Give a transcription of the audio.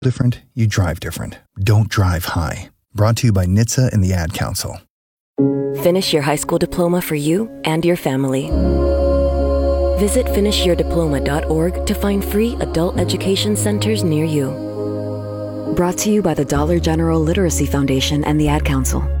different, you drive different. Don't drive high. Brought to you by NHTSA and the Ad Council. Finish your high school diploma for you and your family. Visit finishyourdiploma.org to find free adult education centers near you. Brought to you by the Dollar General Literacy Foundation and the Ad Council.